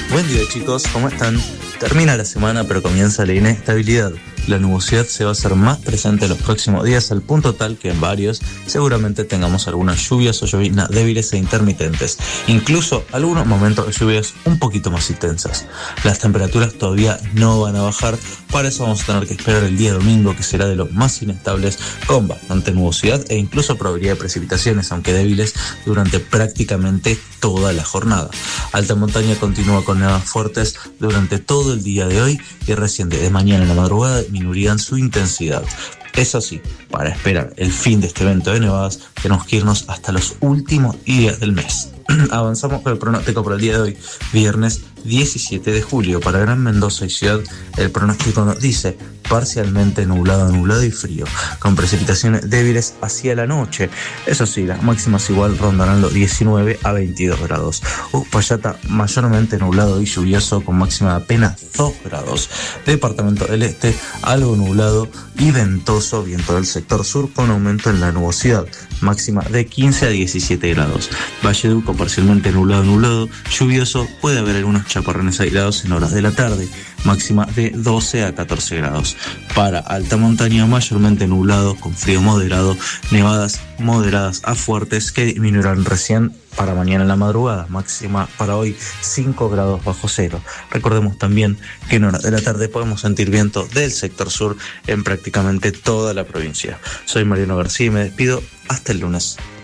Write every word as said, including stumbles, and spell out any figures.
Buen día chicos, ¿cómo están? Termina la semana pero comienza la inestabilidad. La nubosidad se va a hacer más presente en los próximos días al punto tal que en varios seguramente tengamos algunas lluvias o lloviznas débiles e intermitentes, incluso algunos momentos de lluvias un poquito más intensas. Las temperaturas todavía no van a bajar, para eso vamos a tener que esperar el día domingo, que será de los más inestables, con bastante nubosidad e incluso probabilidad de precipitaciones, aunque débiles, durante prácticamente toda la jornada. Alta montaña continúa con nevadas fuertes durante todo el día de hoy y recién de mañana en la madrugada disminuirán su intensidad. Eso sí, para esperar el fin de este evento de nevadas tenemos que irnos hasta los últimos días del mes. Avanzamos con el pronóstico para el día de hoy, viernes diecisiete de julio. Para Gran Mendoza y Ciudad, el pronóstico nos dice parcialmente nublado, nublado y frío, con precipitaciones débiles hacia la noche. Eso sí, las máximas igual rondarán los diecinueve a veintidós grados. Uspallata mayormente nublado y lluvioso, con máxima de apenas dos grados. Departamento del Este, algo nublado y ventoso, viento del sector sur con aumento en la nubosidad, máxima de quince a diecisiete grados. Valleduco parcialmente nublado, nublado, lluvioso, puede haber algunos chaparrones aislados en horas de la tarde, máxima de doce a catorce grados. Para alta montaña mayormente nublado con frío moderado, nevadas moderadas a fuertes que disminuirán recién para mañana en la madrugada, máxima para hoy cinco grados bajo cero. Recordemos también que en horas de la tarde podemos sentir viento del sector sur en prácticamente toda la provincia. Soy Mariano García y me despido hasta el lunes.